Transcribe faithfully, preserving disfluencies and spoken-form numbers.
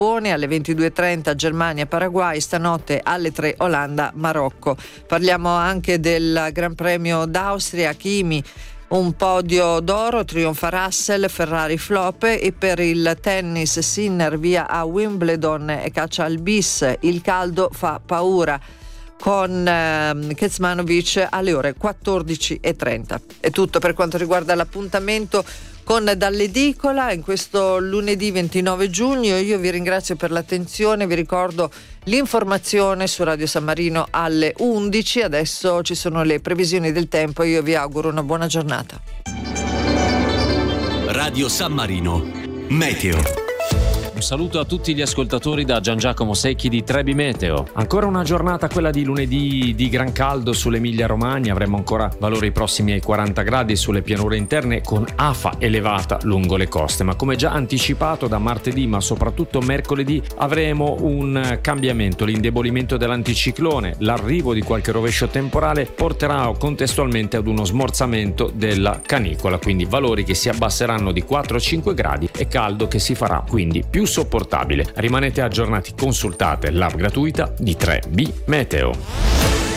alle ventidue e trenta Germania Paraguay, stanotte alle tre Olanda Marocco. Parliamo anche del Gran Premio d'Austria, Kimi un podio d'oro, trionfa Russell, Ferrari flop. E per il tennis Sinner via a Wimbledon e caccia al bis, il caldo fa paura, con eh, Kecmanovic alle ore quattordici e trenta. È tutto per quanto riguarda l'appuntamento con Dall'Edicola in questo lunedì ventinove giugno. Io vi ringrazio per l'attenzione, vi ricordo l'informazione su Radio San Marino alle undici. Adesso ci sono le previsioni del tempo, io vi auguro una buona giornata. Radio San Marino Meteo. Un saluto a tutti gli ascoltatori da Gian Giacomo Secchi di Trebi Meteo. Ancora una giornata, quella di lunedì, di gran caldo sull'Emilia Romagna. Avremo ancora valori prossimi ai quaranta gradi sulle pianure interne, con afa elevata lungo le coste. Ma come già anticipato, da martedì ma soprattutto mercoledì avremo un cambiamento, l'indebolimento dell'anticiclone. L'arrivo di qualche rovescio temporale porterà contestualmente ad uno smorzamento della canicola, quindi valori che si abbasseranno di quattro cinque gradi e caldo che si farà quindi più sopportabile. Rimanete aggiornati, consultate l'app gratuita di tre B Meteo.